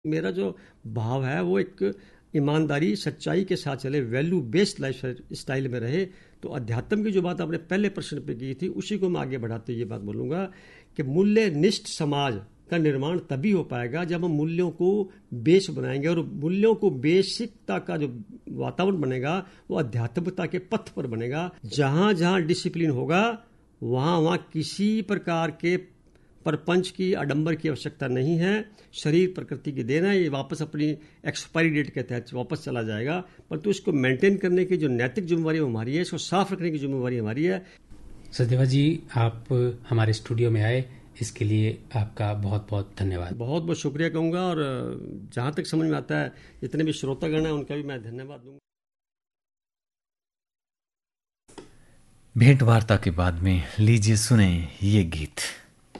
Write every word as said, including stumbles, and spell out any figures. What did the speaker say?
मेरा जो भाव है वो एक ईमानदारी सच्चाई के साथ चले, वैल्यू बेस्ड लाइफ स्टाइल में रहे। तो अध्यात्म की जो बात आपने पहले प्रश्न पे की थी उसी को मैं आगे बढ़ाते ये बात बोलूँगा कि मूल्यनिष्ठ समाज का निर्माण तभी हो पाएगा जब हम मूल्यों को बेस बनाएंगे, और मूल्यों को बेसिकता का जो वातावरण बनेगा वो अध्यात्मता के पथ पर बनेगा। जहाँ जहाँ डिसिप्लिन होगा वहाँ वहाँ किसी प्रकार के परपंच की आडंबर की आवश्यकता नहीं है। शरीर प्रकृति की देन है, ये वापस अपनी एक्सपायरी डेट के तहत वापस चला जाएगा, परंतु इसको मेंटेन करने की जो नैतिक जिम्मेवारी हमारी है, इसको साफ रखने की जिम्मेवारी हमारी है। सचदेवा जी, आप हमारे स्टूडियो में आए, इसके लिए आपका बहुत बहुत धन्यवाद। बहुत बहुत शुक्रिया कहूँगा, और जहाँ तक समझ में आता है जितने भी श्रोतागण हैं उनका भी मैं धन्यवाद दूंगा। भेंट वार्ता के बाद में लीजिए सुने ये गीत।